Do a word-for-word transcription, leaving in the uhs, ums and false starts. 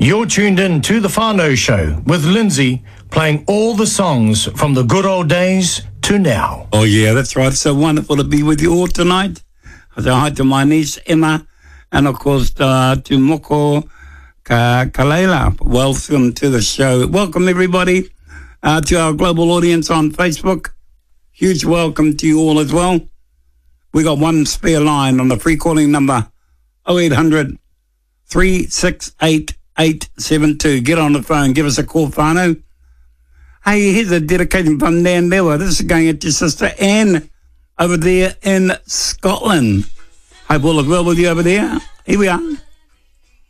You're tuned in to The Whānau Show with Lindsay, playing all the songs from the good old days to now. Oh, yeah, that's right. It's so wonderful to be with you all tonight. I say hi to my niece, Emma, and, of course, uh, to Moko Ka Kalela. Welcome to the show. Welcome, everybody, uh, to our global audience on Facebook. Huge welcome to you all as well. We got one spare line on the free calling number, oh eight hundred, three six eight, eight seven two. Get on the phone. Give us a call, whānau. Hey, here's a dedication from Dan Lewa. This is going at your sister Anne over there in Scotland. Hope all is well with you over there. Here we are.